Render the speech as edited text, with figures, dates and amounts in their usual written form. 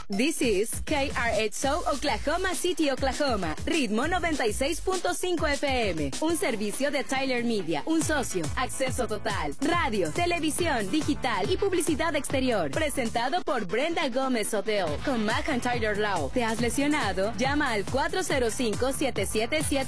This is KRXO Oklahoma City, Oklahoma. Ritmo 96.5 FM. Un servicio de Tyler Media. Un socio. Acceso total. Radio, televisión, digital y publicidad exterior. Presentado por Brenda Gómez Hotel. Con Mac and Tyler Lau. ¿Te has lesionado? Llama al 405-777